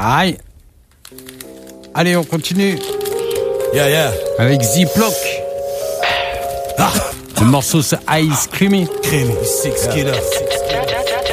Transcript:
Aïe. Allez, on continue. Yeah. Avec Ziploc. Le morceau c'est Ice Creamy. Creamy, 6 killers.